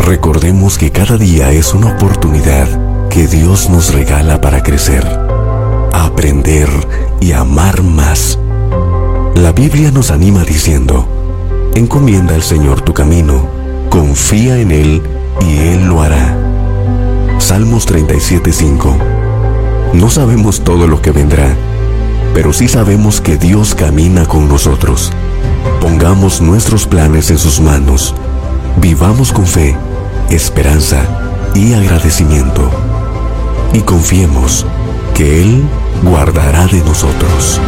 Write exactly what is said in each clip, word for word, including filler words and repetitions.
Recordemos que cada día es una oportunidad que Dios nos regala para crecer, aprender y amar más. La Biblia nos anima diciendo: encomienda al Señor tu camino, confía en Él y Él lo hará. Salmos treinta y siete, cinco. No sabemos todo lo que vendrá, pero sí sabemos que Dios camina con nosotros. Pongamos nuestros planes en sus manos. Vivamos con fe, esperanza y agradecimiento. Y confiemos que Él guardará de nosotros.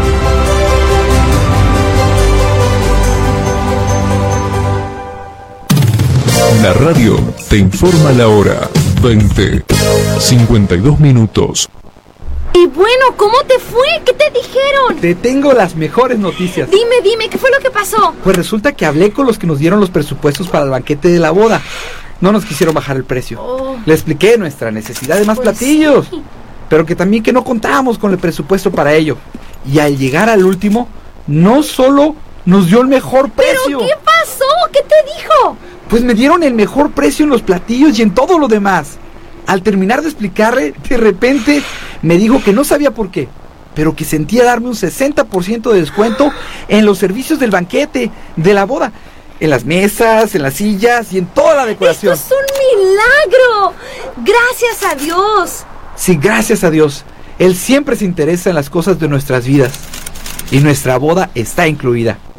La radio te informa la hora. veinte, cincuenta y dos minutos. Y bueno, ¿cómo te fue? ¿Qué te dijeron? Te tengo las mejores noticias. Dime, dime, ¿qué fue lo que pasó? Pues resulta que hablé con los que nos dieron los presupuestos para el banquete de la boda. No nos quisieron bajar el precio. Oh. Le expliqué nuestra necesidad de más Pues platillos, sí. pero que también que no contábamos con el presupuesto para ello. Y al llegar al último, no solo nos dio el mejor precio. ¿Pero qué pasó? ¿Qué te dijo? Pues me dieron el mejor precio en los platillos y en todo lo demás. Al terminar de explicarle, de repente me dijo que no sabía por qué, pero que sentía darme un sesenta por ciento de descuento en los servicios del banquete, de la boda, en las mesas, en las sillas y en toda la decoración. ¡Esto es un milagro! ¡Gracias a Dios! Sí, gracias a Dios. Él siempre se interesa en las cosas de nuestras vidas. Y nuestra boda está incluida.